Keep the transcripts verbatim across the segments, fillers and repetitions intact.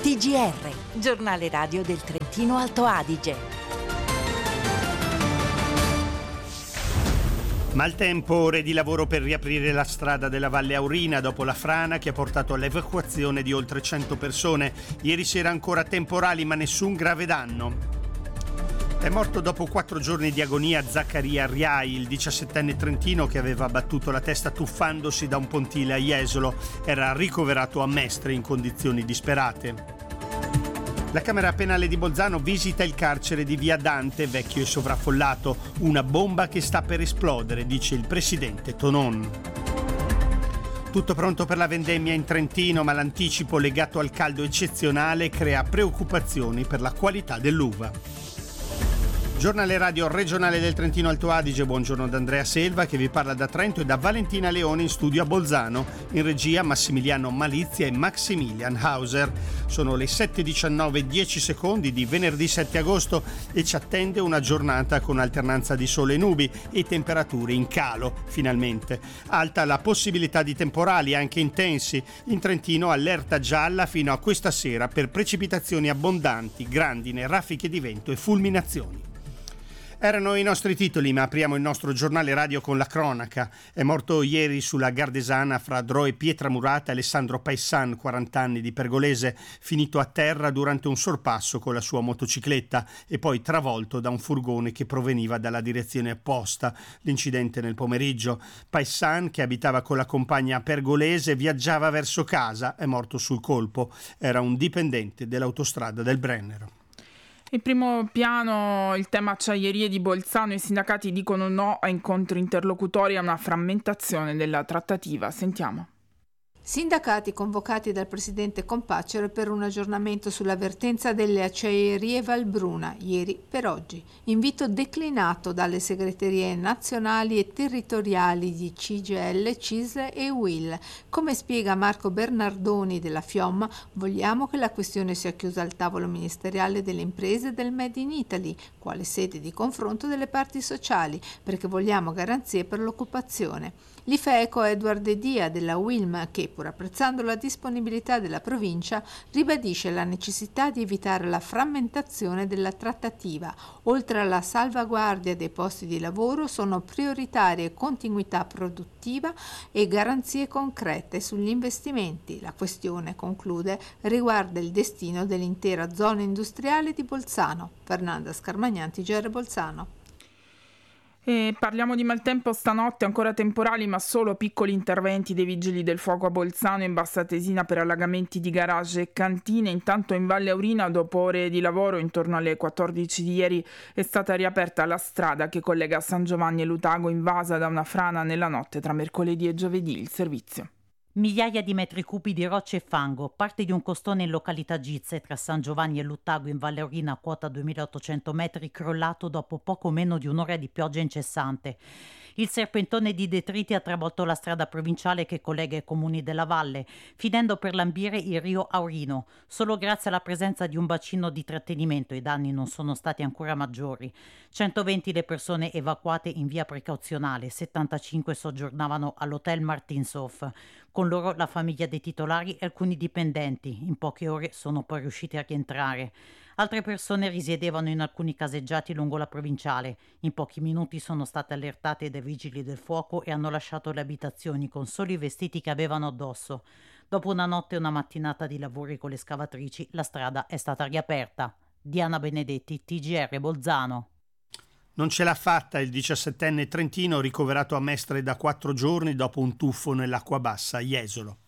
T G R, giornale radio del Trentino Alto Adige. Maltempo, ore di lavoro per riaprire la strada della Valle Aurina dopo la frana che ha portato all'evacuazione di oltre cento persone. Ieri sera ancora temporali ma nessun grave danno. È morto dopo quattro giorni di agonia Zaccaria Riai, il diciassettenne trentino che aveva battuto la testa tuffandosi da un pontile a Jesolo. Era ricoverato a Mestre in condizioni disperate. La Camera Penale di Bolzano visita il carcere di Via Dante, vecchio e sovraffollato. Una bomba che sta per esplodere, dice il presidente Tonon. Tutto pronto per la vendemmia in Trentino, ma l'anticipo legato al caldo eccezionale crea preoccupazioni per la qualità dell'uva. Giornale radio regionale del Trentino Alto Adige, buongiorno da Andrea Selva che vi parla da Trento e da Valentina Leone in studio a Bolzano. In regia Massimiliano Malizia e Maximilian Hauser. Sono le sette e diciannove, dieci secondi di venerdì sette agosto e ci attende una giornata con alternanza di sole e nubi e temperature in calo, finalmente. Alta la possibilità di temporali anche intensi. In Trentino allerta gialla fino a questa sera per precipitazioni abbondanti, grandine, raffiche di vento e fulminazioni. Erano i nostri titoli, ma apriamo il nostro giornale radio con la cronaca. È morto ieri sulla Gardesana fra Dro e Pietramurata Alessandro Paissan, quaranta anni, di Pergolese, finito a terra durante un sorpasso con la sua motocicletta e poi travolto da un furgone che proveniva dalla direzione opposta. L'incidente nel pomeriggio. Paissan, che abitava con la compagna a Pergolese, viaggiava verso casa, è morto sul colpo. Era un dipendente dell'autostrada del Brennero. In primo piano il tema acciaierie di Bolzano. I sindacati dicono no a incontri interlocutori e a una frammentazione della trattativa. Sentiamo. Sindacati convocati dal presidente Compacero per un aggiornamento sulla vertenza delle acciaierie Valbruna, ieri per oggi. Invito declinato dalle segreterie nazionali e territoriali di C G I L, C I S L e U I L. Come spiega Marco Bernardoni della FIOM, vogliamo che la questione sia chiusa al tavolo ministeriale delle imprese del Made in Italy, quale sede di confronto delle parti sociali, perché vogliamo garanzie per l'occupazione. L'Ifeco Edward De Dia della U I L M, che pur apprezzando la disponibilità della provincia, ribadisce la necessità di evitare la frammentazione della trattativa. Oltre alla salvaguardia dei posti di lavoro, sono prioritarie continuità produttiva e garanzie concrete sugli investimenti. La questione, conclude, riguarda il destino dell'intera zona industriale di Bolzano. Fernanda Scarmagnanti, G R Bolzano. E parliamo di maltempo stanotte, ancora temporali ma solo piccoli interventi dei vigili del fuoco a Bolzano e in Bassa Tesina per allagamenti di garage e cantine. Intanto in Valle Aurina, dopo ore di lavoro, intorno alle quattordici di ieri è stata riaperta la strada che collega San Giovanni e Lutago, invasa da una frana nella notte tra mercoledì e giovedì. Il servizio. Migliaia di metri cubi di rocce e fango, parte di un costone in località Gizze tra San Giovanni e Luttago in Valle Aurina a quota duemilaottocento metri, crollato dopo poco meno di un'ora di pioggia incessante. Il serpentone di detriti ha travolto la strada provinciale che collega i comuni della valle, finendo per lambire il Rio Aurino. Solo grazie alla presenza di un bacino di trattenimento i danni non sono stati ancora maggiori. centoventi le persone evacuate in via precauzionale, settantacinque soggiornavano all'hotel Martinshof. Con loro la famiglia dei titolari e alcuni dipendenti. In poche ore sono poi riusciti a rientrare. Altre persone risiedevano in alcuni caseggiati lungo la provinciale. In pochi minuti sono state allertate dai vigili del fuoco e hanno lasciato le abitazioni con solo i vestiti che avevano addosso. Dopo una notte e una mattinata di lavori con le scavatrici, la strada è stata riaperta. Diana Benedetti, T G R Bolzano. Non ce l'ha fatta il diciassettenne trentino ricoverato a Mestre da quattro giorni dopo un tuffo nell'acqua bassa a Jesolo.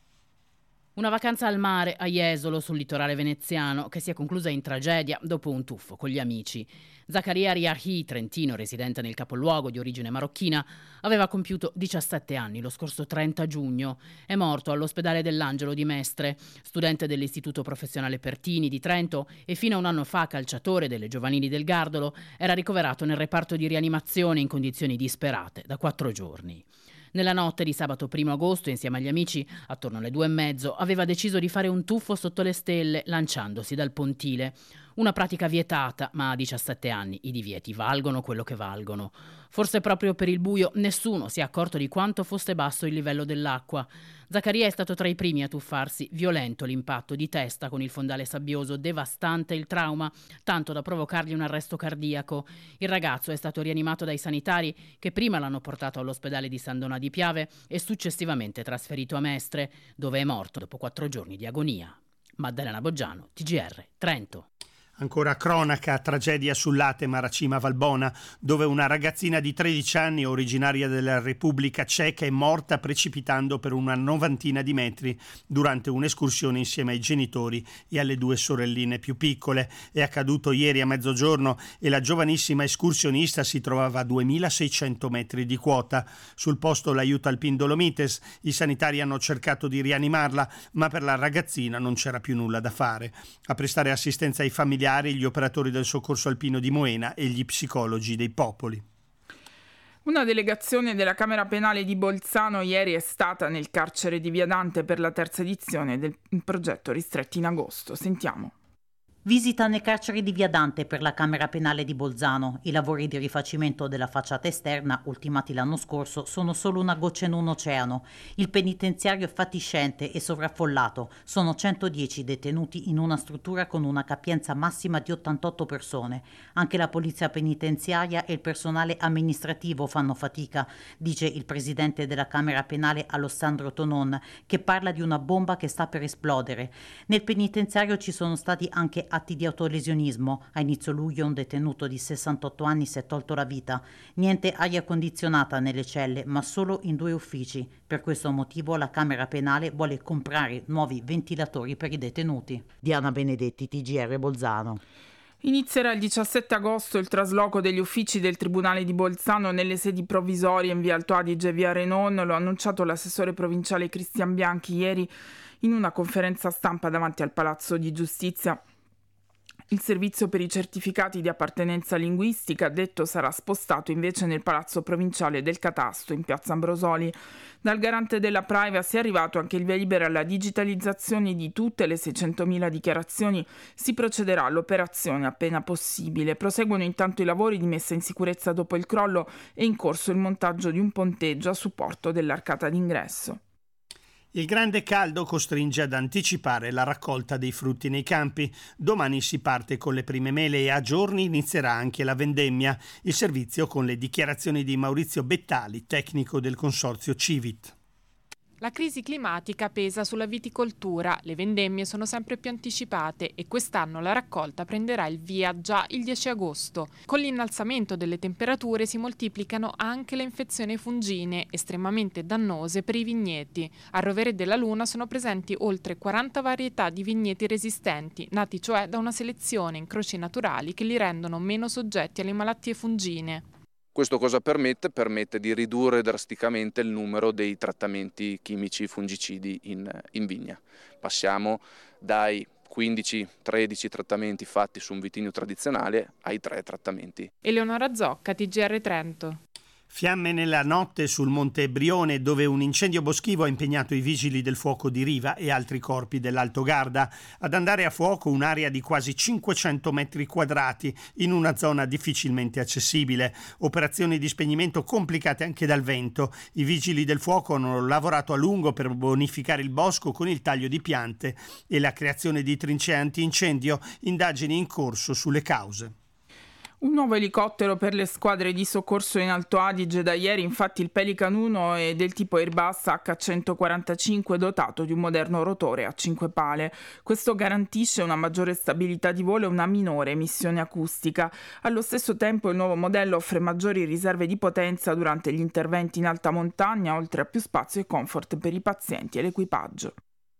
Una vacanza al mare a Jesolo, sul litorale veneziano, che si è conclusa in tragedia dopo un tuffo con gli amici. Zaccaria Riahi, trentino residente nel capoluogo di origine marocchina, aveva compiuto diciassette anni lo scorso trenta giugno. È morto all'ospedale dell'Angelo di Mestre, studente dell'Istituto Professionale Pertini di Trento e fino a un anno fa calciatore delle giovanili del Gardolo, era ricoverato nel reparto di rianimazione in condizioni disperate da quattro giorni. Nella notte di sabato primo agosto, insieme agli amici, attorno alle due e mezzo, aveva deciso di fare un tuffo sotto le stelle, lanciandosi dal pontile. Una pratica vietata, ma a diciassette anni i divieti valgono quello che valgono. Forse proprio per il buio nessuno si è accorto di quanto fosse basso il livello dell'acqua. Zaccaria è stato tra i primi a tuffarsi, violento l'impatto di testa con il fondale sabbioso, devastante il trauma, tanto da provocargli un arresto cardiaco. Il ragazzo è stato rianimato dai sanitari che prima l'hanno portato all'ospedale di San Donà di Piave e successivamente trasferito a Mestre, dove è morto dopo quattro giorni di agonia. Maddalena Boggiano, T G R, Trento. Ancora cronaca, tragedia sull'Ate Maracima Valbona, dove una ragazzina di tredici anni, originaria della Repubblica Ceca, è morta precipitando per una novantina di metri durante un'escursione insieme ai genitori e alle due sorelline più piccole. È accaduto ieri a mezzogiorno e la giovanissima escursionista si trovava a duemilaseicento metri di quota. Sul posto l'aiuto Alpin Dolomites, i sanitari hanno cercato di rianimarla, ma per la ragazzina non c'era più nulla da fare. A prestare assistenza ai familiari gli operatori del soccorso alpino di Moena e gli psicologi dei Popoli. Una delegazione della Camera Penale di Bolzano ieri è stata nel carcere di Via Dante per la terza edizione del progetto Ristretti in agosto. Sentiamo. Visita nel carcere di Via Dante per la Camera Penale di Bolzano. I lavori di rifacimento della facciata esterna, ultimati l'anno scorso, sono solo una goccia in un oceano. Il penitenziario è fatiscente e sovraffollato. Sono centodieci detenuti in una struttura con una capienza massima di ottantotto persone. Anche la polizia penitenziaria e il personale amministrativo fanno fatica, dice il presidente della Camera Penale Alessandro Tonon, che parla di una bomba che sta per esplodere. Nel penitenziario ci sono stati anche atti di autolesionismo. A inizio luglio un detenuto di sessantotto anni si è tolto la vita. Niente aria condizionata nelle celle, ma solo in due uffici. Per questo motivo la Camera Penale vuole comprare nuovi ventilatori per i detenuti. Diana Benedetti, T G R Bolzano. Inizierà il diciassette agosto il trasloco degli uffici del Tribunale di Bolzano nelle sedi provvisorie in via Alto Adige e via Renon. Lo ha annunciato l'assessore provinciale Cristian Bianchi ieri in una conferenza stampa davanti al Palazzo di Giustizia. Il servizio per i certificati di appartenenza linguistica, detto, sarà spostato invece nel Palazzo Provinciale del Catasto in Piazza Ambrosoli. Dal garante della privacy è arrivato anche il via libera alla digitalizzazione di tutte le seicentomila dichiarazioni. Si procederà all'operazione appena possibile. Proseguono intanto i lavori di messa in sicurezza dopo il crollo e in corso il montaggio di un ponteggio a supporto dell'arcata d'ingresso. Il grande caldo costringe ad anticipare la raccolta dei frutti nei campi. Domani si parte con le prime mele e a giorni inizierà anche la vendemmia. Il servizio con le dichiarazioni di Maurizio Bettali, tecnico del consorzio Civit. La crisi climatica pesa sulla viticoltura, le vendemmie sono sempre più anticipate e quest'anno la raccolta prenderà il via già il dieci agosto. Con l'innalzamento delle temperature si moltiplicano anche le infezioni fungine, estremamente dannose per i vigneti. A Rovere della Luna sono presenti oltre quaranta varietà di vigneti resistenti, nati cioè da una selezione in croci naturali che li rendono meno soggetti alle malattie fungine. Questo cosa permette? Permette di ridurre drasticamente il numero dei trattamenti chimici fungicidi in, in vigna. Passiamo dai quindici tredici trattamenti fatti su un vitigno tradizionale ai tre trattamenti. Eleonora Zocca, T G R Trento. Fiamme nella notte sul Monte Brione, dove un incendio boschivo ha impegnato i vigili del fuoco di Riva e altri corpi dell'Alto Garda ad andare a fuoco un'area di quasi cinquecento metri quadrati in una zona difficilmente accessibile. Operazioni di spegnimento complicate anche dal vento. I vigili del fuoco hanno lavorato a lungo per bonificare il bosco con il taglio di piante e la creazione di trincee antincendio, indagini in corso sulle cause. Un nuovo elicottero per le squadre di soccorso in Alto Adige. Da ieri infatti il Pelican uno è del tipo Airbus acca centoquarantacinque dotato di un moderno rotore a cinque pale. Questo garantisce una maggiore stabilità di volo e una minore emissione acustica. Allo stesso tempo il nuovo modello offre maggiori riserve di potenza durante gli interventi in alta montagna, oltre a più spazio e comfort per i pazienti e l'equipaggio.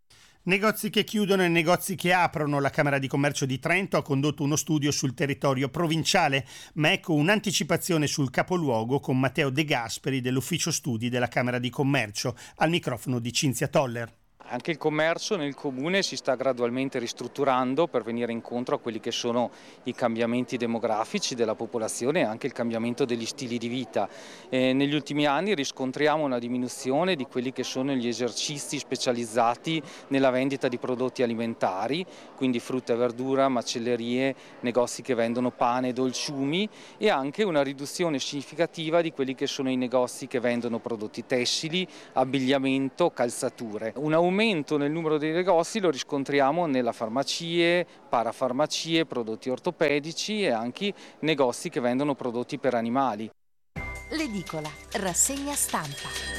Negozi che chiudono e negozi che aprono. La Camera di Commercio di Trento ha condotto uno studio sul territorio provinciale, ma ecco un'anticipazione sul capoluogo con Matteo De Gasperi dell'Ufficio Studi della Camera di Commercio, al microfono di Cinzia Toller. Anche il commercio nel comune si sta gradualmente ristrutturando per venire incontro a quelli che sono i cambiamenti demografici della popolazione e anche il cambiamento degli stili di vita. Eh, negli ultimi anni riscontriamo una diminuzione di quelli che sono gli esercizi specializzati nella vendita di prodotti alimentari, quindi frutta e verdura, macellerie, negozi che vendono pane e dolciumi, e anche una riduzione significativa di quelli che sono i negozi che vendono prodotti tessili, abbigliamento, calzature. Un aumento nel numero dei negozi lo riscontriamo nella farmacie, parafarmacie, prodotti ortopedici e anche negozi che vendono prodotti per animali. L'edicola, rassegna stampa.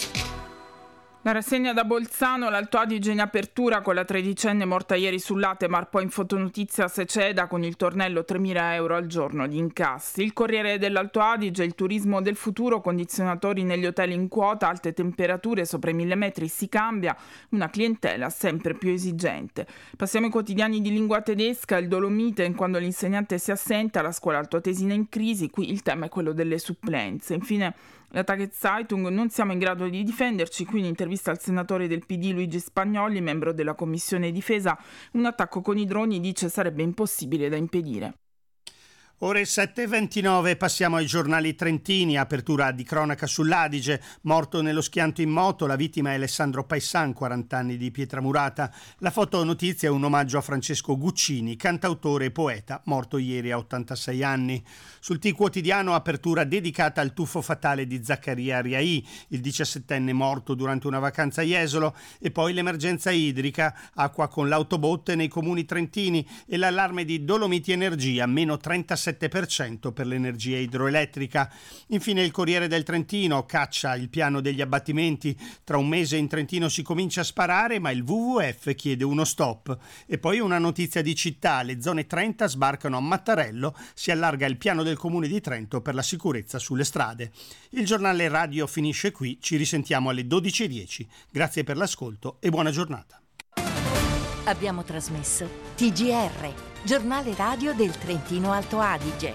La rassegna da Bolzano, l'Alto Adige in apertura con la tredicenne morta ieri sull'Atemar, poi in fotonotizia Seceda con il tornello tremila euro al giorno di incassi. Il Corriere dell'Alto Adige, il turismo del futuro, condizionatori negli hotel in quota, alte temperature sopra i mille metri, si cambia, una clientela sempre più esigente. Passiamo ai quotidiani di lingua tedesca, il Dolomite quando l'insegnante si assenta, la scuola altoatesina in crisi, qui il tema è quello delle supplenze. Infine la Tageszeitung, non siamo in grado di difenderci, qui in intervista al senatore del P D Luigi Spagnoli, membro della Commissione Difesa, un attacco con i droni dice sarebbe impossibile da impedire. Ore sette e ventinove, passiamo ai giornali trentini, apertura di cronaca sull'Adige, morto nello schianto in moto, la vittima è Alessandro Paissan, quaranta anni di Pietramurata. La fotonotizia è un omaggio a Francesco Guccini, cantautore e poeta, morto ieri a ottantasei anni. Sul T quotidiano, apertura dedicata al tuffo fatale di Zaccaria Riai, il diciassettenne morto durante una vacanza a Jesolo, e poi l'emergenza idrica, acqua con l'autobotte nei comuni trentini e l'allarme di Dolomiti Energia, meno trentasei per cento per l'energia idroelettrica. Infine il Corriere del Trentino, caccia il piano degli abbattimenti, tra un mese in Trentino si comincia a sparare ma il W W F chiede uno stop. E poi una notizia di città, le zone trenta sbarcano a Mattarello, si allarga il piano del comune di Trento per la sicurezza sulle strade. Il giornale radio finisce qui, ci risentiamo alle dodici e dieci. Grazie per l'ascolto e buona giornata. Abbiamo trasmesso T G R, giornale radio del Trentino Alto Adige.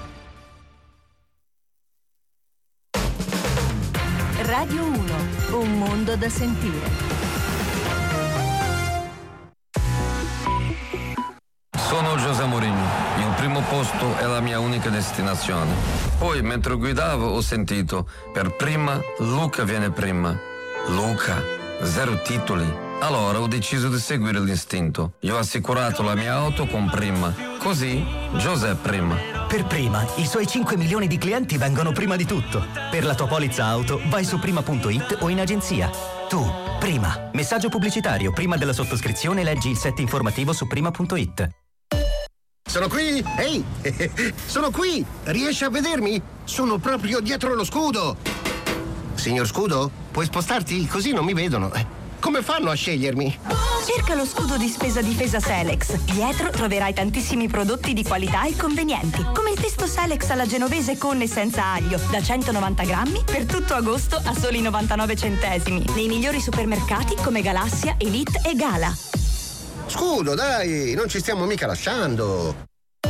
Radio uno, un mondo da sentire. Sono José Mourinho, il primo posto è la mia unica destinazione. Poi mentre guidavo ho sentito, per prima Luca viene prima. Luca, zero titoli. Allora ho deciso di seguire l'istinto. Io ho assicurato la mia auto con Prima. Così José Prima. Per Prima, i suoi cinque milioni di clienti vengono prima di tutto. Per la tua polizza auto vai su prima punto it o in agenzia. Tu, Prima. Messaggio pubblicitario. Prima della sottoscrizione leggi il set informativo su prima punto it. Sono qui! Ehi! Sono qui! Riesci a vedermi? Sono proprio dietro lo scudo! Signor Scudo, puoi spostarti? Così non mi vedono. Come fanno a scegliermi? Cerca lo scudo di spesa difesa Selex. Dietro troverai tantissimi prodotti di qualità e convenienti, come il pesto Selex alla genovese con e senza aglio, da centonovanta grammi, per tutto agosto a soli novantanove centesimi. Nei migliori supermercati come Galassia, Elite e Gala. Scudo, dai, non ci stiamo mica lasciando.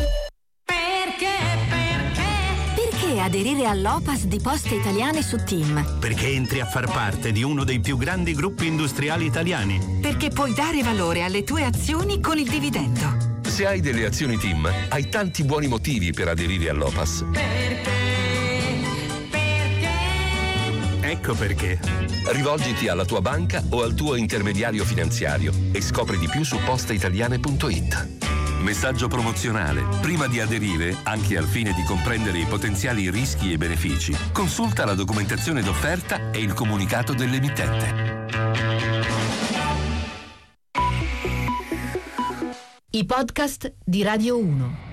Aderire all'O P A S di Poste Italiane su TIM. Perché entri a far parte di uno dei più grandi gruppi industriali italiani. Perché puoi dare valore alle tue azioni con il dividendo. Se hai delle azioni TIM, hai tanti buoni motivi per aderire all'O P A S. Perché? Perché? Ecco perché. Rivolgiti alla tua banca o al tuo intermediario finanziario e scopri di più su posteitaliane punto it. Messaggio promozionale. Prima di aderire, anche al fine di comprendere i potenziali rischi e benefici, consulta la documentazione d'offerta e il comunicato dell'emittente. I podcast di Radio uno.